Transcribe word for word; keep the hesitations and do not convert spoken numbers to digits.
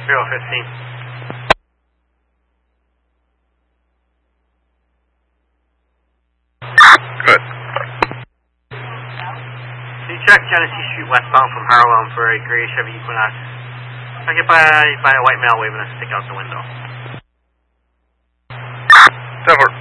zero fifteen. Good. Can you check Genesee Street westbound from Harlem for a gray Chevy Equinox? I get by, by a white male waving a stick out the window. Sever.